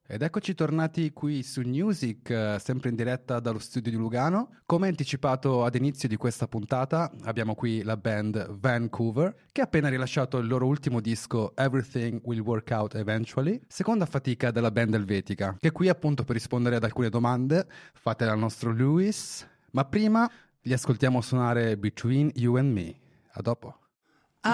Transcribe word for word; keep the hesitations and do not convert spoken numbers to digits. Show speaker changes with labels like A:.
A: Ed eccoci tornati qui su Music, eh, sempre in diretta dallo studio di Lugano. Come anticipato ad inizio di questa puntata, abbiamo qui la band Vancouver, che ha appena rilasciato il loro ultimo disco Everything Will Work Out Eventually, seconda fatica della band elvetica, che è qui appunto per rispondere ad alcune domande fatte dal nostro Lewis. Ma prima li ascoltiamo suonare Between You and Me. A dopo.